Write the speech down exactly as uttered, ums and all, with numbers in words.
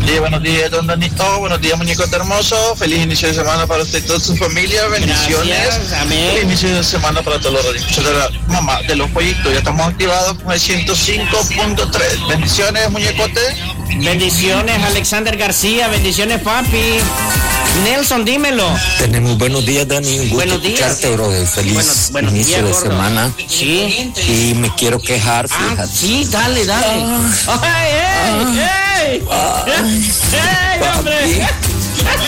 Buenos días, buenos días, don Danito. Buenos días, muñecote hermoso. Feliz inicio de semana para usted y toda su familia. Bendiciones. Gracias, amén. Feliz inicio de semana para todos los radios. De la mamá de los pollitos. Ya estamos activados con el ciento cinco punto tres. Bendiciones, muñecote. Bendiciones, Alexander García. Bendiciones, papi. Nelson, dímelo. Tenemos buenos días, Dani. Un gusto Buenos días. escucharte, brother. Feliz Bueno, buenos inicio días, de gordo. semana. Sí. Y me quiero quejar, Ah, fíjate. sí, dale, dale. ¡Ay, ey, ey! ¡Ey, hombre!